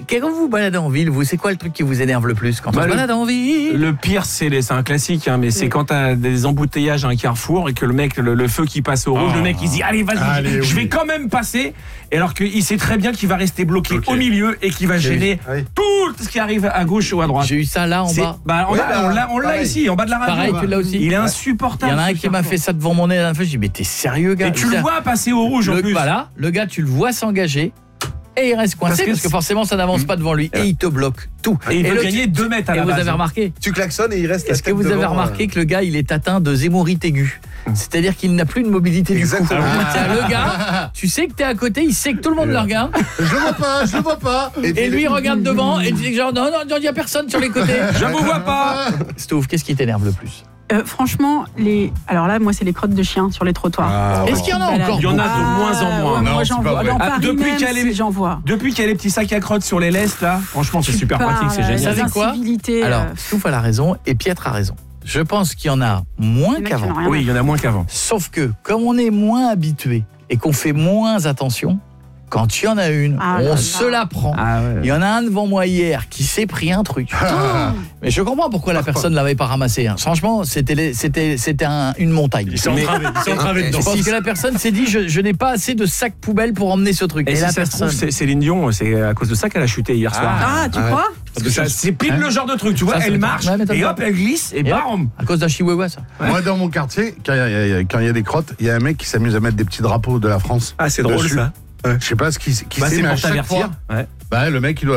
quand vous vous baladez en ville, c'est quoi le truc qui vous énerve le plus quand on se balade en ville? Le pire, c'est un classique, mais c'est quand t'as des embouteillages à un carrefour et que le mec, le feu qui passe au rouge, le mec il se dit allez vas-y, je vais quand même passer, et alors qu'il sait très bien qu'il va rester bloqué au milieu et qu'il va gêner tout ce qui arrive à gauche ou à droite. J'ai eu ça là en bas. On l'a ici, en bas de la radio. Pareil, tu l'as aussi. Il est insupportable. Il y en a un qui m'a fait ça devant mon nez la dernière fois. Je dis mais t'es sérieux, gars? Et tu le vois passer au rouge en plus. Voilà, le gars, tu le vois s'engager. Et il reste coincé parce que forcément ça n'avance pas devant lui et il te bloque tout. Et il veut gagner 2 mètres à la base. Et vous avez remarqué? Tu klaxonnes et il reste. Est-ce que vous avez remarqué que le gars il est atteint de zémorite aiguë? C'est-à-dire qu'il n'a plus de mobilité du cou. Le gars, tu sais que t'es à côté, il sait que tout le monde le regarde. Je le vois pas. Et lui il regarde devant et tu dis genre non, il n'y a personne sur les côtés. Je vous vois pas. Stouff, qu'est-ce qui t'énerve le plus? Franchement, alors là, moi, c'est les crottes de chiens sur les trottoirs. Est-ce qu'il y en a encore? Il y en a de moins en moins. Moi, j'en vois. Dans Paris même, j'en vois. Depuis qu'il y a les petits sacs à crottes sur les lestes, là, franchement, c'est super pratique, c'est génial. Vous savez quoi? Alors, Stouff a la raison et Pietre a raison. Je pense qu'il y en a moins qu'avant. Oui, il y en a moins qu'avant. Sauf que, comme on est moins habitué et qu'on fait moins attention, quand il y en a une, on se la prend. Il y en a un devant moi hier qui s'est pris un truc. Mais je comprends pourquoi la personne ne l'avait pas ramassé. Franchement, c'était une montagne. Ils sont entravés dedans. Je pense que la personne s'est dit je n'ai pas assez de sacs poubelles pour emmener ce truc. Et si ça se trouve, Céline Dion, c'est à cause de ça qu'elle a chuté hier soir. Tu crois? C'est pile le genre de truc, tu vois, elle marche et hop, elle glisse et bam. À cause d'un chihuahua, ça. Moi, dans mon quartier, quand il y a des crottes, il y a un mec qui s'amuse à mettre des petits drapeaux de la France. Ah, c'est drôle ça. Je sais pas ce qui c'est pour t'avertir. le mec il doit